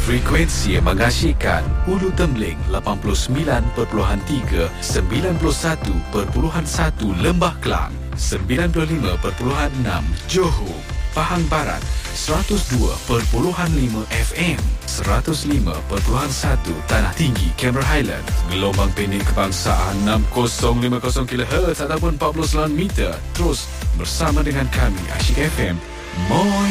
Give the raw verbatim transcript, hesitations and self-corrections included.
Frekuensi yang mengasyikkan. Ulu Tembeling lapan puluh sembilan perpuluhan tiga, sembilan puluh satu perpuluhan satu Lembah Kelang, sembilan puluh lima perpuluhan enam Johor. Pahang Barat seratus dua perpuluhan lima F M, seratus lima perpuluhan satu Tanah Tinggi Cameron Highlands. Gelombang pendek kebangsaan enam kosong lima kosong kilohertz ataupun empat puluh sembilan meter. Terus bersama dengan kami Asyik F M. Moi